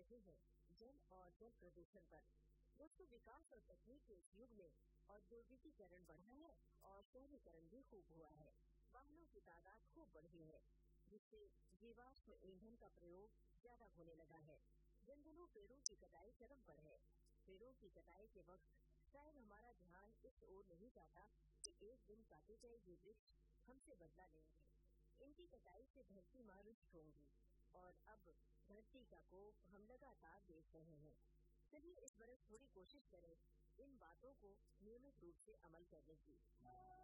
रहे हैं जल और जल प्रदूषण पर। दोस्तों, विकास और तकनीक के इस युग में औद्योगिकीकरण बढ़ा है और शहरीकरण भी खूब हुआ है। वाहनों की तादाद खूब बढ़ी है, जिससे जीवाश्म ईंधन का प्रयोग ज्यादा होने लगा है। जंगलों पेड़ों की कटाई चरम पर है। पेड़ों की कटाई के वक्त शायद हमारा ध्यान इस ओर नहीं जाता कि एक दिन काटे गए ये वृक्ष हमसे बदला लेंगे। इनकी कटाई से धरती माँ रुष्ट होंगी और अब धरती का कोप हम लगातार देख रहे हैं। चलिए इस बरस थोड़ी कोशिश करें इन बातों को नियमित रूप से अमल करने की।